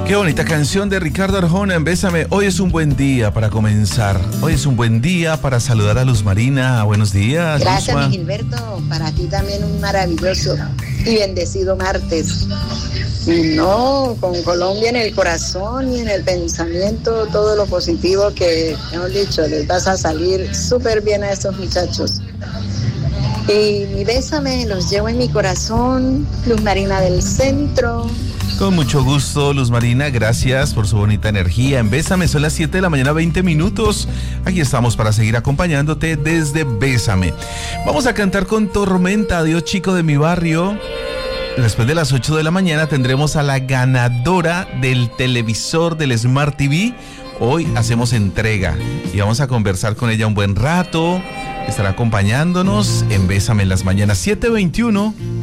Qué bonita canción de Ricardo Arjona en Bésame. Hoy es un buen día para comenzar. Hoy es un buen día para saludar a Luz Marina. Buenos días. Gracias, Luzma. mi Gilberto. Para ti también un maravilloso y bendecido martes. Y no, con Colombia en el corazón y en el pensamiento, todo lo positivo que, hemos dicho, les vas a salir súper bien a estos muchachos. Y mi Bésame los llevo en mi corazón, Luz Marina del Centro. Con mucho gusto, Luz Marina, gracias por su bonita energía. En Bésame son las 7 de la mañana, 20 minutos. Aquí estamos para seguir acompañándote desde Bésame. Vamos a cantar con Tormenta, Adiós chico de mi barrio. Después de las 8 de la mañana tendremos a la ganadora del televisor del Smart TV. Hoy hacemos entrega y vamos a conversar con ella un buen rato. Estará acompañándonos en Bésame en las mañanas 7:21.